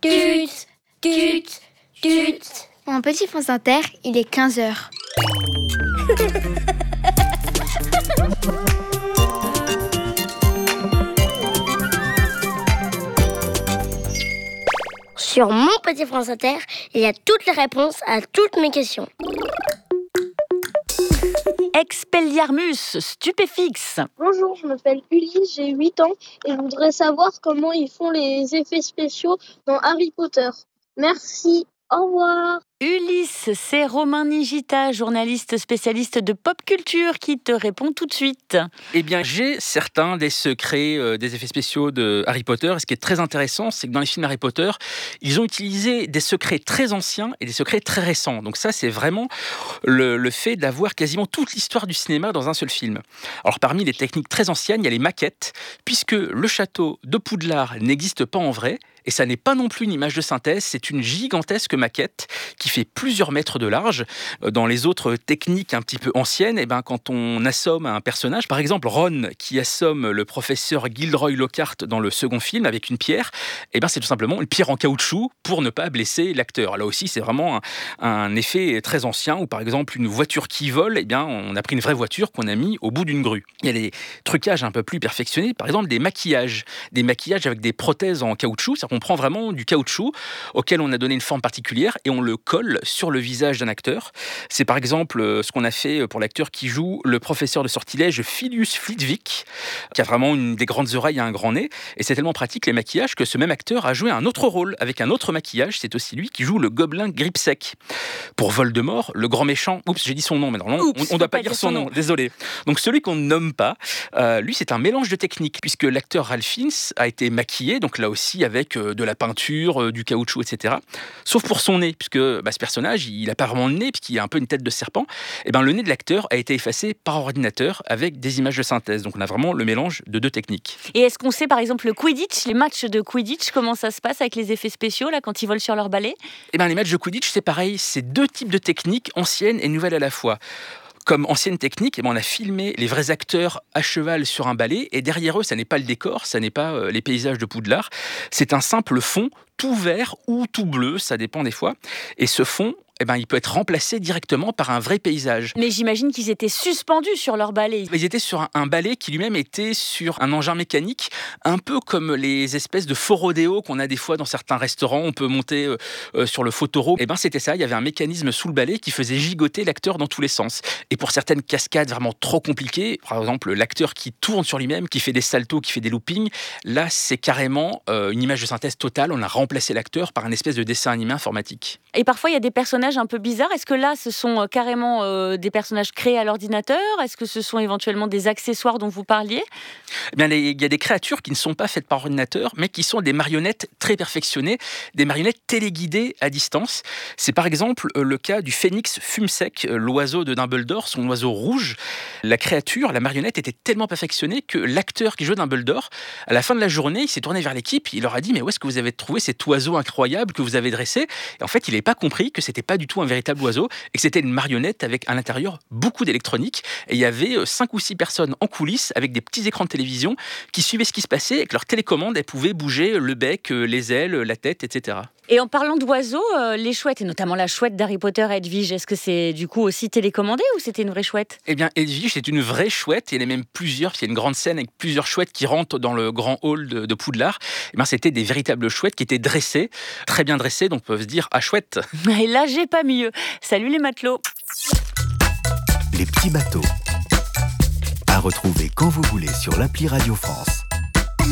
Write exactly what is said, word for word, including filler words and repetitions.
tut, tut, tut. Mon petit France Inter, il est quinze heures. Sur mon petit France Inter, il y a toutes les réponses à toutes mes questions. Expelliarmus, stupéfixe. Bonjour, je m'appelle Ulysse, j'ai huit ans et je voudrais savoir comment ils font les effets spéciaux dans Harry Potter. Merci, au revoir. Ulysse, c'est Romain Nigita, journaliste spécialiste de pop culture, qui te répond tout de suite. Eh bien, j'ai certains des secrets euh, des effets spéciaux de Harry Potter. Et ce qui est très intéressant, c'est que dans les films Harry Potter, ils ont utilisé des secrets très anciens et des secrets très récents. Donc ça, c'est vraiment le, le fait d'avoir quasiment toute l'histoire du cinéma dans un seul film. Alors, parmi les techniques très anciennes, il y a les maquettes, puisque le château de Poudlard n'existe pas en vrai. Et ça n'est pas non plus une image de synthèse, c'est une gigantesque maquette qui fait plusieurs mètres de large. Dans les autres techniques un petit peu anciennes, eh ben, quand on assomme un personnage, par exemple Ron qui assomme le professeur Gilderoy Lockhart dans le second film avec une pierre, eh ben, c'est tout simplement une pierre en caoutchouc pour ne pas blesser l'acteur. Là aussi, c'est vraiment un, un effet très ancien où par exemple une voiture qui vole, eh bien, on a pris une vraie voiture qu'on a mis au bout d'une grue. Il y a des trucages un peu plus perfectionnés, par exemple des maquillages, des maquillages avec des prothèses en caoutchouc. On prend vraiment du caoutchouc auquel on a donné une forme particulière et on le colle sur le visage d'un acteur. C'est par exemple ce qu'on a fait pour l'acteur qui joue le professeur de sortilège Filius Flitwick, qui a vraiment une des grandes oreilles et un grand nez. Et c'est tellement pratique les maquillages que ce même acteur a joué un autre rôle avec un autre maquillage. C'est aussi lui qui joue le gobelin Gripsec. Pour Voldemort, le grand méchant... Oups, j'ai dit son nom, mais normalement, Oups, on ne doit pas, pas dire son nom. nom. Désolé. Donc celui qu'on ne nomme pas, euh, lui, c'est un mélange de techniques, puisque l'acteur Ralph Fiennes a été maquillé, donc là aussi avec de la peinture, du caoutchouc, et cetera. Sauf pour son nez, puisque bah, ce personnage, il n'a pas vraiment de nez, puisqu'il a un peu une tête de serpent. Et ben, le nez de l'acteur a été effacé par ordinateur avec des images de synthèse. Donc on a vraiment le mélange de deux techniques. Et est-ce qu'on sait par exemple le Quidditch, les matchs de Quidditch, comment ça se passe avec les effets spéciaux là, quand ils volent sur leur balai ? Eh ben, les matchs de Quidditch, c'est pareil, c'est deux types de techniques, anciennes et nouvelles à la fois. Comme ancienne technique, eh ben on a filmé les vrais acteurs à cheval sur un balai et derrière eux, ça n'est pas le décor, ça n'est pas euh, les paysages de Poudlard, c'est un simple fond tout vert ou tout bleu, ça dépend des fois. Et ce fond, eh ben, il peut être remplacé directement par un vrai paysage. Mais j'imagine qu'ils étaient suspendus sur leur balai. Ils étaient sur un, un balai qui lui-même était sur un engin mécanique, un peu comme les espèces de faux rodéos qu'on a des fois dans certains restaurants. On peut monter euh, euh, sur le faux taureau. Eh ben, c'était ça, il y avait un mécanisme sous le balai qui faisait gigoter l'acteur dans tous les sens. Et pour certaines cascades vraiment trop compliquées, par exemple l'acteur qui tourne sur lui-même, qui fait des saltos, qui fait des loopings, là c'est carrément euh, une image de synthèse totale. On a remplacé l'acteur par un espèce de dessin animé informatique. Et parfois il y a des personnages un peu bizarres. Est-ce que là ce sont carrément euh, des personnages créés à l'ordinateur ? Est-ce que ce sont éventuellement des accessoires dont vous parliez ? Eh bien, il y a des créatures qui ne sont pas faites par ordinateur, mais qui sont des marionnettes très perfectionnées, des marionnettes téléguidées à distance. C'est par exemple le cas du phénix Fumsec, l'oiseau de Dumbledore, son oiseau rouge. La créature, la marionnette, était tellement perfectionnée que l'acteur qui jouait Dumbledore, à la fin de la journée, il s'est tourné vers l'équipe, il leur a dit « Mais où est-ce que vous avez trouvé cet oiseau incroyable que vous avez dressé ?» Et en fait, il n'avait pas compris que c'était pas du tout un véritable oiseau et que c'était une marionnette avec à l'intérieur beaucoup d'électronique. Et il y avait cinq ou six personnes en coulisses avec des petits écrans de télévision qui suivaient ce qui se passait et avec leur télécommande, elles pouvaient bouger le bec, les ailes, la tête, et cetera. Et en parlant d'oiseaux, euh, les chouettes, et notamment la chouette d'Harry Potter, Edwige, est-ce que c'est du coup aussi télécommandé ou c'était une vraie chouette ? Eh bien, Edwige, c'est une vraie chouette. Il y en a même plusieurs, parce qu'il y a une grande scène avec plusieurs chouettes qui rentrent dans le grand hall de, de Poudlard. Eh bien, c'était des véritables chouettes qui étaient dressées, très bien dressées, donc on peut se dire « Ah, chouette !» Et là, j'ai pas mieux. Salut les matelots. Les petits bateaux. À retrouver quand vous voulez sur l'appli Radio France.